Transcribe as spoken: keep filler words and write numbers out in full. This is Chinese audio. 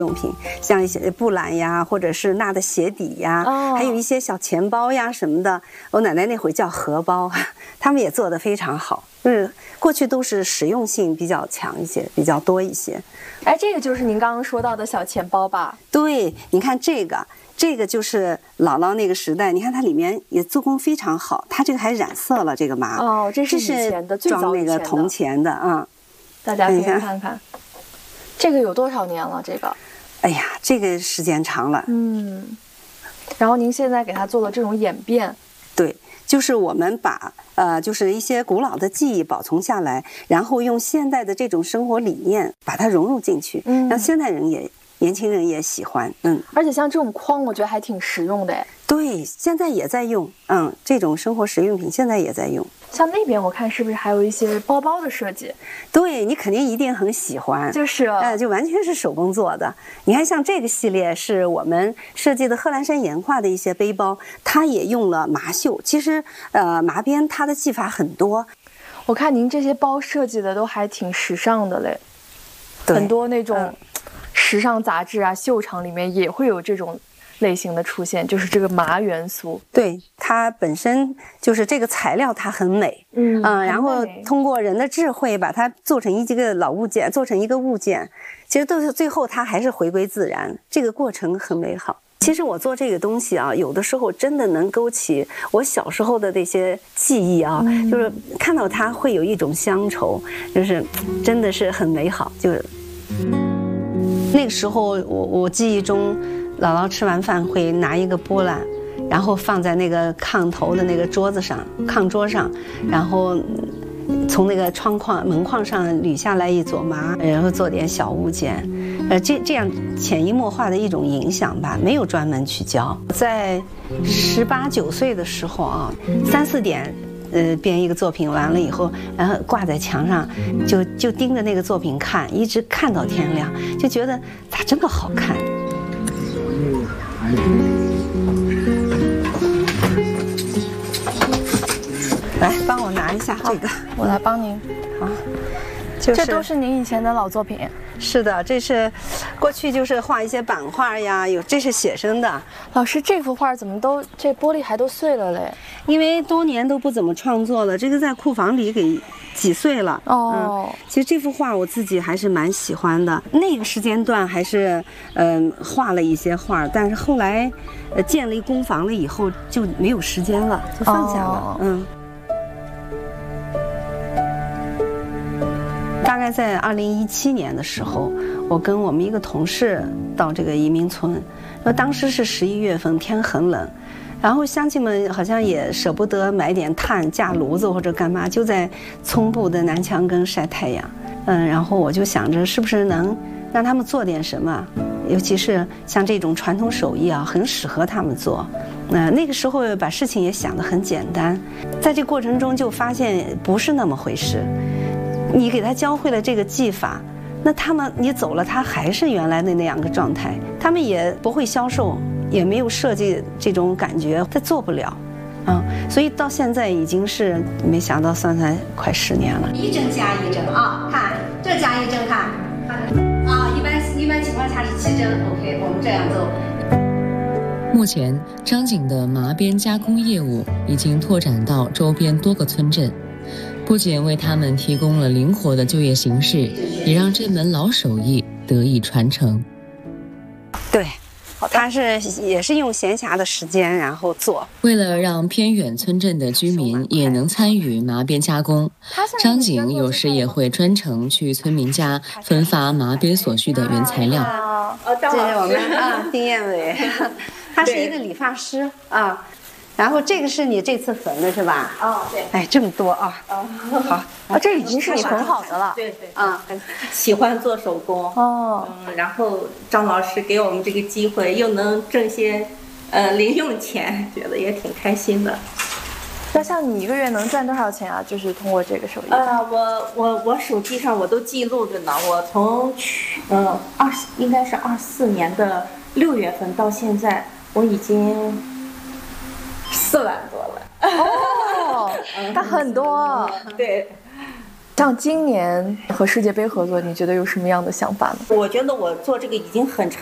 用品，像一些布篮呀，或者是纳的鞋底呀，哦、还有一些小钱包呀什么的。我奶奶那会叫荷包，他们也做得非常好。就是过去都是实用性比较强一些，比较多一些。 哎，这个就是您刚刚说到的小钱包吧？ 对，你看这个，这个就是姥姥那个时代，你看它里面也做工非常好，它这个还染色了这个麻。 哦，这是以前的，最早装那个铜钱的啊、嗯。 大家可以看看，这个有多少年了？这个。 哎呀，这个时间长了， 嗯，然后您现在给它做了这种演变， 对，就是我们把呃，就是一些古老的技艺保存下来，然后用现代的这种生活理念把它融入进去，嗯，让现代人也年轻人也喜欢，嗯， 而且像这种框，我觉得还挺实用的，哎， 对，现在也在用，嗯，这种生活实用品现在也在用。 像那边我看是不是还有一些包包的设计？ 对，你肯定一定很喜欢， 就是呃，就完全是手工做的。你看，像这个系列是我们设计的贺兰山岩画的一些背包，它也用了麻绣。其实，呃，麻边它的技法很多。 我看您这些包设计的都还挺时尚的嘞，很多那种时尚杂志啊、秀场里面也会有这种类型的出现，就是这个麻元素。 对，它本身就是这个材料，它很美，嗯嗯，然后通过人的智慧把它做成一个老物件，做成一个物件，其实都是最后它还是回归自然，这个过程很美好。其实我做这个东西啊，有的时候真的能勾起我小时候的那些记忆啊，嗯、就是看到它会有一种乡愁，就是真的是很美好。就是那个时候我，我我记忆中。姥姥吃完饭会拿一个拨烂，然后放在那个炕头的那个桌子上，炕桌上，然后从那个窗框门框上捋下来一撮麻，然后做点小物件，呃，这这样潜移默化的一种影响吧，没有专门去教。在十八九岁的时候啊，三四点。呃，编一个作品完了以后，然后挂在墙上，就就盯着那个作品看，一直看到天亮，就觉得咋这么好看。来，帮我拿一下这个， 我来帮您。 好，就是、 这都是您以前的老作品。 是的，这是过去就是画一些版画呀，有这是写生的。 老师，这幅画怎么都这玻璃还都碎了嘞？ 因为多年都不怎么创作了，这个在库房里给挤碎了。 哦、 嗯，其实这幅画我自己还是蛮喜欢的。那个时间段还是嗯、呃、画了一些画，但是后来呃建了一工房了以后就没有时间了，就放下了。哦、嗯。大概在二零一七年的时候，我跟我们一个同事到这个移民村，那当时是十一月份，天很冷，然后乡亲们好像也舍不得买点炭架炉子或者干嘛，就在葱布的南墙根晒太阳。嗯，然后我就想着是不是能让他们做点什么，尤其是像这种传统手艺啊，很适合他们做。那、呃、那个时候把事情也想得很简单，在这过程中就发现不是那么回事。你给他教会了这个技法，那他们你走了，他还是原来的那样个状态，他们也不会销售，也没有设计这种感觉，他做不了，啊，所以到现在已经是没想到算算快十年了。 一针加一针啊，看这加一针看，啊，一般一般情况下是七针 ，OK， 我们这样做。 目前，张景的麻边加工业务已经拓展到周边多个村镇。不仅为他们提供了灵活的就业形势，也让这门老手艺得以传承。 对，他是也是用闲暇的时间然后做。 为了让偏远村镇的居民也能参与麻边加工，张景有时也会专程去村民家分发麻边所需的原材料。 哦，这是我们啊，丁艳伟，他是一个理发师啊。然后这个是你这次缝的是吧？ 哦，对。 哎，这么多啊！ 哦， 好啊，这已经是你缝好的了。 对对啊，喜欢做手工哦。 嗯，然后张老师给我们这个机会，又能挣些呃零用钱，觉得也挺开心的。 那像你一个月能赚多少钱啊？就是通过这个手艺。 呃，我我我手机上我都记录着呢。我从去呃二应该是二四年的六月份到现在，我已经。四万多了哦，那很多。 对， 像今年和世界杯合作，你觉得有什么样的想法呢？ 我觉得我做这个已经很长